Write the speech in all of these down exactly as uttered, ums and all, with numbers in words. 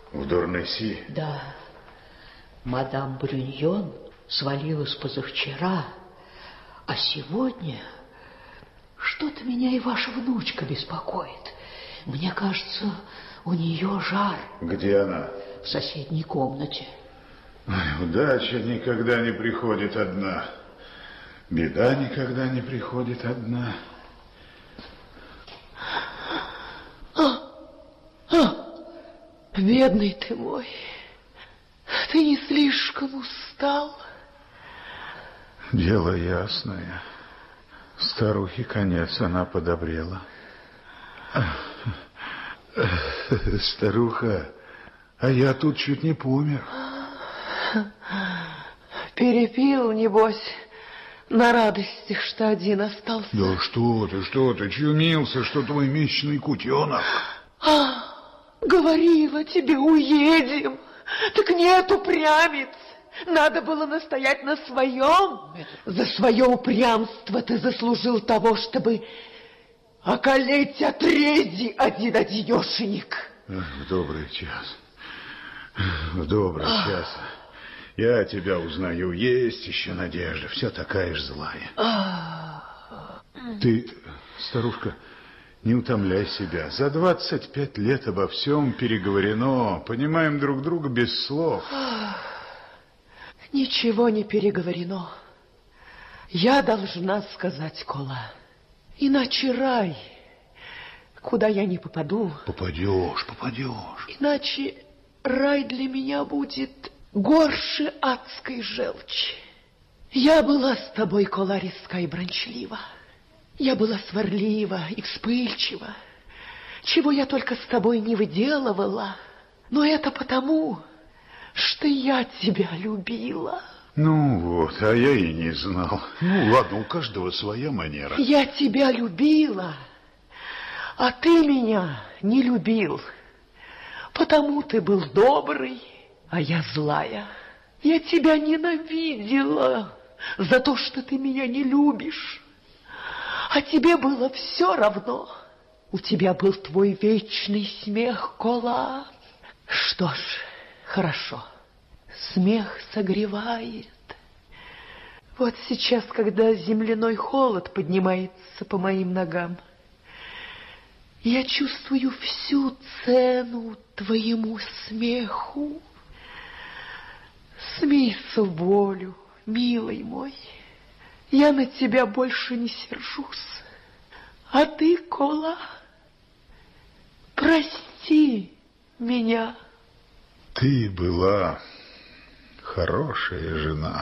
В Дорнесси? Да. Мадам Брюньон свалилась позавчера, а сегодня что-то меня и ваша внучка беспокоит. Мне кажется, у нее жар. Где она? В соседней комнате. Ой, удача никогда не приходит одна. Беда никогда не приходит одна. А, а, бедный ты мой, ты не слишком устал? Дело ясное. Старухе конец, она подобрела. Старуха, а я тут чуть не помер. Перепил, небось, на радостях, что один остался. Да что ты, что ты, чумился, что твой месячный кутенок. А, говорила тебе, уедем. Так нет, упрямец. Надо было настоять на своем. За свое упрямство ты заслужил того, чтобы околеть от рези один-одинешенек. В добрый час. В добрый а. час. Я тебя узнаю. Есть еще надежда. Все такая же злая. А. Ты, старушка, не утомляй себя. За двадцать пять лет обо всем переговорено. Понимаем друг друга без слов. А. Ничего не переговорено. Я должна сказать, Кола. Иначе рай, куда я не попаду... Попадешь, попадешь. Иначе рай для меня будет горше адской желчи. Я была с тобой, Кола, резка и брончлива. Я была сварлива и вспыльчива. Чего я только с тобой не выделывала. Но это потому, что я тебя любила. Ну вот, а я и не знал. Ну ладно, у каждого своя манера. Я тебя любила, а ты меня не любил. Потому ты был добрый, а я злая. Я тебя ненавидела за то, что ты меня не любишь. А тебе было все равно. У тебя был твой вечный смех, Кола. Что ж, хорошо. Смех согревает. Вот сейчас, когда земляной холод поднимается по моим ногам, я чувствую всю цену твоему смеху. Смейся в волю, милый мой. Я на тебя больше не сержусь. А ты, Кола, прости меня. Ты была хорошая жена.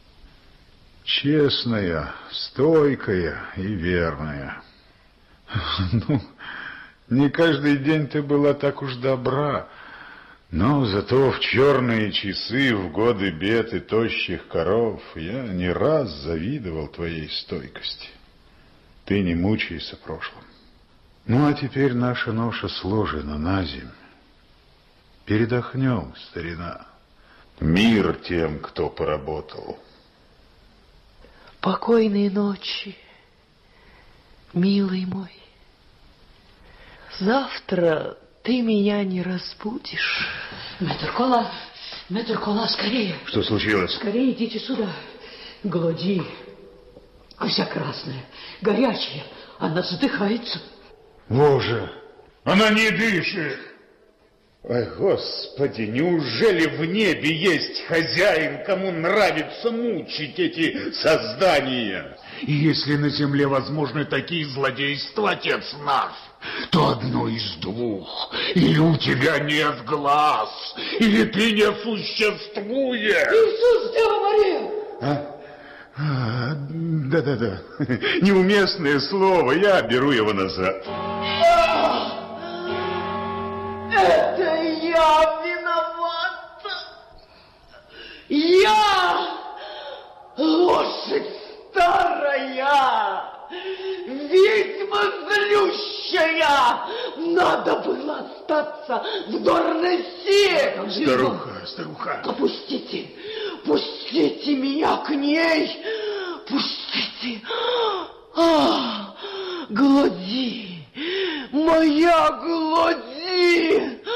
Честная, стойкая и верная. Ну, не каждый день ты была так уж добра, но зато в черные часы, в годы бед и тощих коров я не раз завидовал твоей стойкости. Ты не мучайся прошлым. Ну, а теперь наша ноша сложена на земь. Передохнем, старина. Мир тем, кто поработал. Покойной ночи, милый мой. Завтра ты меня не разбудишь. Мэтр Кола, мэтр Кола, скорее. Что случилось? Скорее идите сюда. Глоди, вся красная, горячая, она задыхается. Боже, она не дышит. Ой, Господи, неужели в небе есть хозяин, кому нравится мучить эти создания? И если на земле возможны такие злодейства, отец наш, то одно из двух. Или у тебя нет глаз, или ты не существуешь. Иисус, Дева Мария! А? А, да-да-да, неуместное слово, я беру его назад. Это я виновата. Я, лошадь старая, ведьма злющая. Надо было остаться в Дорнесси. Старуха, старуха. Опустите, пустите меня к ней. Пустите. А, Глоди, моя Глоди.